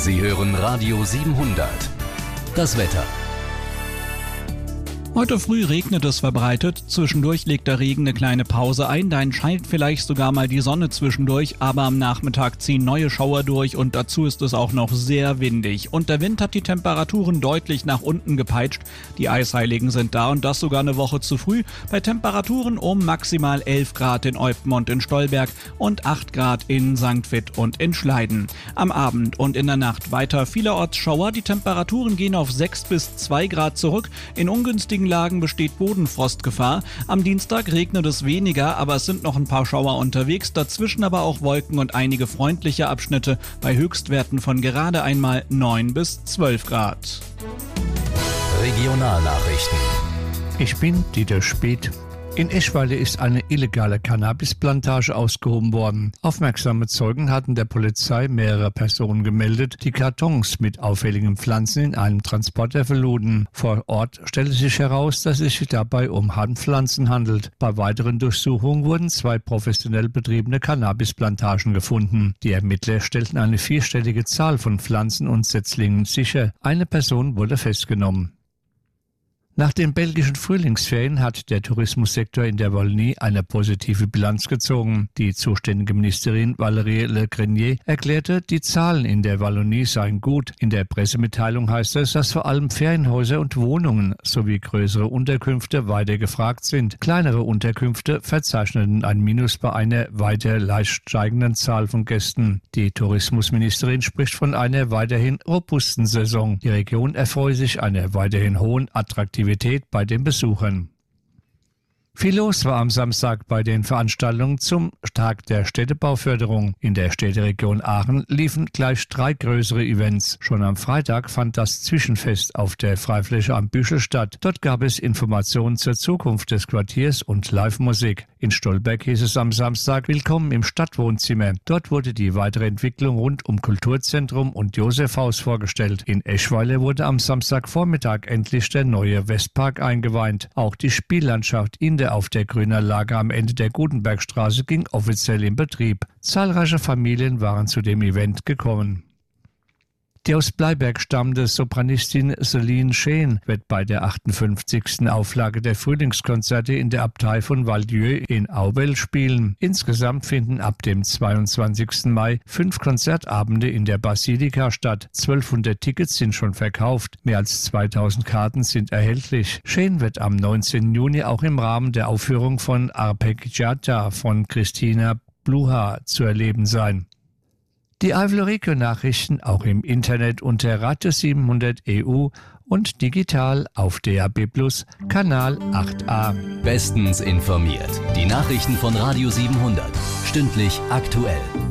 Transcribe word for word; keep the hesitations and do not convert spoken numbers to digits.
Sie hören Radio siebenhundert. Das Wetter. Heute früh regnet es verbreitet, zwischendurch legt der Regen eine kleine Pause ein, dann scheint vielleicht sogar mal die Sonne zwischendurch, aber am Nachmittag ziehen neue Schauer durch und dazu ist es auch noch sehr windig. Und der Wind hat die Temperaturen deutlich nach unten gepeitscht. Die Eisheiligen sind da und das sogar eine Woche zu früh, bei Temperaturen um maximal elf Grad in Eupen und in Stolberg und acht Grad in Sankt Vith und in Schleiden. Am Abend und in der Nacht weiter vielerorts Schauer, die Temperaturen gehen auf sechs bis zwei Grad zurück, in ungünstigen Lagen besteht Bodenfrostgefahr. Am Dienstag regnet es weniger, aber es sind noch ein paar Schauer unterwegs, dazwischen aber auch Wolken und einige freundliche Abschnitte bei Höchstwerten von gerade einmal neun bis zwölf Grad. Regionalnachrichten. Ich bin Dieter Speth. In Eschweiler ist eine illegale Cannabisplantage ausgehoben worden. Aufmerksame Zeugen hatten der Polizei mehrere Personen gemeldet, die Kartons mit auffälligen Pflanzen in einem Transporter verluden. Vor Ort stellte sich heraus, dass es sich dabei um Hanfpflanzen handelt. Bei weiteren Durchsuchungen wurden zwei professionell betriebene Cannabisplantagen gefunden. Die Ermittler stellten eine vierstellige Zahl von Pflanzen und Setzlingen sicher. Eine Person wurde festgenommen. Nach den belgischen Frühlingsferien hat der Tourismussektor in der Wallonie eine positive Bilanz gezogen. Die zuständige Ministerin Valérie Le Grenier erklärte, die Zahlen in der Wallonie seien gut. In der Pressemitteilung heißt es, dass vor allem Ferienhäuser und Wohnungen sowie größere Unterkünfte weiter gefragt sind. Kleinere Unterkünfte verzeichneten ein Minus bei einer weiter leicht steigenden Zahl von Gästen. Die Tourismusministerin spricht von einer weiterhin robusten Saison. Die Region erfreue sich einer weiterhin hohen Attraktivität bei den Besuchern. Viel los war am Samstag bei den Veranstaltungen zum Tag der Städtebauförderung. In der Städteregion Aachen liefen gleich drei größere Events. Schon am Freitag fand das Zwischenfest auf der Freifläche am Büchel statt. Dort gab es Informationen zur Zukunft des Quartiers und Live-Musik. In Stolberg hieß es am Samstag Willkommen im Stadtwohnzimmer. Dort wurde die weitere Entwicklung rund um Kulturzentrum und Josefhaus vorgestellt. In Eschweiler wurde am Samstagvormittag endlich der neue Westpark eingeweiht. Auch die Spiellandschaft in der auf der Grünanlage am Ende der Gutenbergstraße ging offiziell in Betrieb. Zahlreiche Familien waren zu dem Event gekommen. Die aus Bleiberg stammende Sopranistin Celine Scheen wird bei der achtundfünfzigsten Auflage der Frühlingskonzerte in der Abtei von Val-Dieu in Aubel spielen. Insgesamt finden ab dem zweiundzwanzigsten Mai fünf Konzertabende in der Basilika statt. zwölfhundert Tickets sind schon verkauft. Mehr als zweitausend Karten sind erhältlich. Scheen wird am neunzehnten Juni auch im Rahmen der Aufführung von Arpeggiata von Christina Bluha zu erleben sein. Die Eifel-Regio-Nachrichten auch im Internet unter Radio siebenhundert E U und digital auf D A B plus, Kanal acht a. Bestens informiert. Die Nachrichten von Radio siebenhundert. Stündlich aktuell.